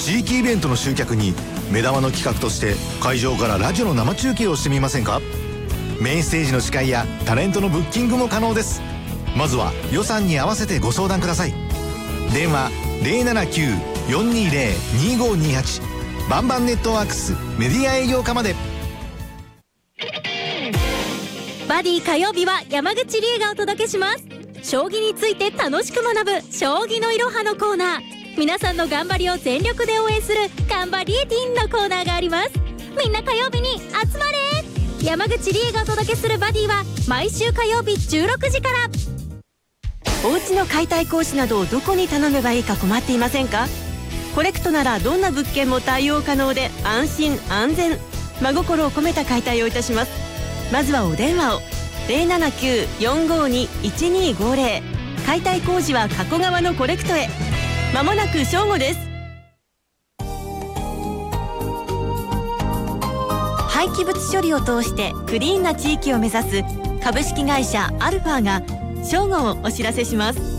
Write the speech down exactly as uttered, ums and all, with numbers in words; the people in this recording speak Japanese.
地域イベントの集客に目玉の企画として会場からラジオの生中継をしてみませんか？メインステージの司会やタレントのブッキングも可能です。まずは予算に合わせてご相談ください。電話 ゼロななきゅう よんにゼロ にごにはち バンバンネットワークスメディア営業課まで。 バディ火曜日は山口理恵がお届けします。将棋について楽しく学ぶ将棋のいろはのコーナー。皆さんの頑張りを全力で応援する頑張りエティンのコーナーがあります。みんな火曜日に集まれ。山口理恵がお届けするバディは毎週火曜日じゅうろくじから。 お家の解体工事などをどこに頼めばいいか困っていませんか？コレクトならどんな物件も対応可能で安心安全、真心を込めた解体をいたします。まずはお電話を ゼロななきゅう よんごに いちにごゼロ。 解体工事は加古川のコレクトへ。まもなく正午です。廃棄物処理を通してクリーンな地域を目指す株式会社アルファが正午をお知らせします。